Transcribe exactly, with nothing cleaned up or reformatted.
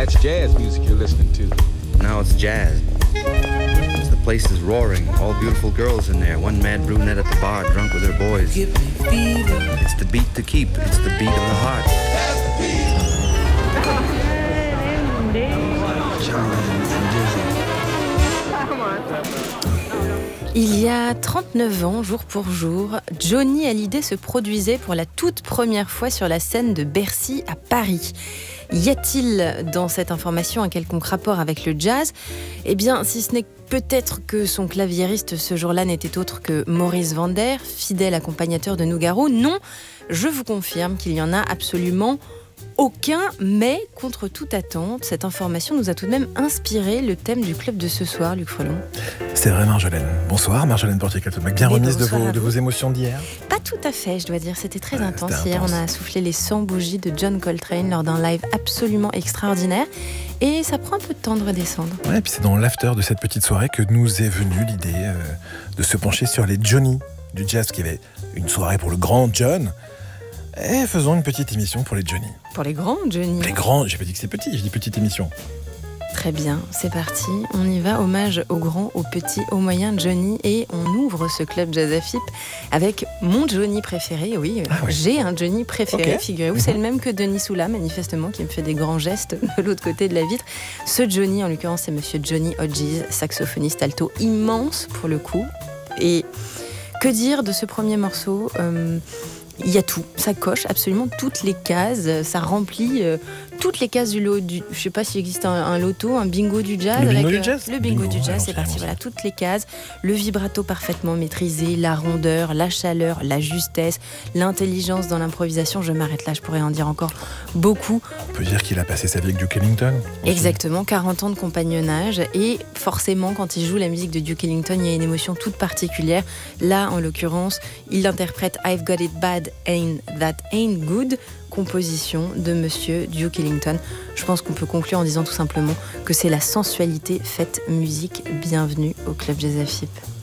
That's jazz music you're listening to. Now it's jazz. The place is roaring. All beautiful girls in there. One mad brunette at the bar, drunk with her boys. It's the beat to keep. It's the beat of the heart. Il y a trente-neuf ans, jour pour jour, Johnny Hallyday se produisait pour la toute première fois sur la scène de Bercy à Paris. Y a-t-il dans cette information un quelconque rapport avec le jazz ? Eh bien, si ce n'est peut-être que son claviériste ce jour-là n'était autre que Maurice Vander, fidèle accompagnateur de Nougaro. Non, je vous confirme qu'il y en a absolument aucun, mais contre toute attente, cette information nous a tout de même inspiré le thème du club de ce soir, Luc Frelon. C'est vrai, Marjolaine. Bonsoir, Marjolaine Portier-Kaltenbach. Bien remise de vos, de vos émotions d'hier ? Pas tout à fait, je dois dire. C'était très ouais, intense. C'était Hier, intense. on a soufflé les cent bougies de John Coltrane lors d'un live absolument extraordinaire. Et ça prend un peu de temps de redescendre. Ouais, et puis c'est dans l'after de cette petite soirée que nous est venue l'idée euh, de se pencher sur les Johnny du jazz, qui avait une soirée pour le grand John. Et faisons une petite émission pour les Johnny. Pour les grands, Johnny. Les grands, j'ai pas dit que c'est petit, j'ai dit petite émission. Très bien, c'est parti. On y va. Hommage aux grands, aux petits, aux moyens Johnny. Et on ouvre ce club Jazz A F I P avec mon Johnny préféré. Oui, ah oui. J'ai un Johnny préféré, okay. figurez-vous. Mm-hmm. C'est le même que Denis Soula, manifestement, qui me fait des grands gestes de l'autre côté de la vitre. Ce Johnny, en l'occurrence, c'est monsieur Johnny Hodges, saxophoniste alto immense pour le coup. Et que dire de ce premier morceau ? euh, Il y a tout, ça coche absolument toutes les cases, ça remplit euh, toutes les cases du lot. Du, je sais pas s'il existe un, un loto, un bingo du jazz. Le bingo avec, du jazz euh, Le bingo, bingo du jazz, alors, c'est parti. allons-y. Voilà, toutes les cases. Le vibrato parfaitement maîtrisé, la rondeur, la chaleur, la justesse, l'intelligence dans l'improvisation. Je m'arrête là, je pourrais en dire encore beaucoup. On peut dire qu'il a passé sa vie avec Duke Ellington. Exactement, quarante ans de compagnonnage. Et forcément, quand il joue la musique de Duke Ellington, il y a une émotion toute particulière. Là, en l'occurrence, il interprète I've Got It Bad and That Ain't Good, composition de monsieur Duke Ellington. Je pense qu'on peut conclure en disant tout simplement que c'est la sensualité faite musique. Bienvenue au Club Jazz A F I P.